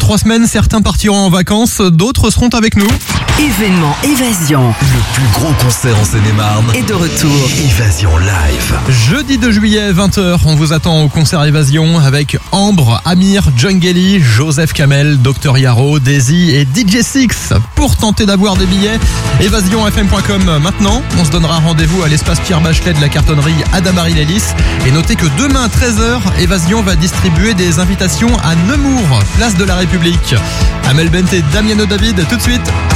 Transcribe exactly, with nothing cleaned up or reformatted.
trois semaines, certains partiront en vacances, d'autres seront avec nous. Événement Évasion. Le plus gros concert en Seine-et-Marne est de retour. Évasion live. Jeudi deux juillet, vingt heures, on vous attend au concert Évasion avec Ambre, Amir, Djungeli, Joseph Kamel, Docteur Yaro, Daisy et D J Six. Pour tenter d'avoir des billets, évasion f m point com. Maintenant, on se donnera rendez-vous à l'espace Pierre Bachelet de la cartonnerie Adamarie Lélis. Et notez que demain, treize heures, Évasion va distribuer des invitations à Nemours, place de la République. Amel Bent et Damiano David, tout de suite.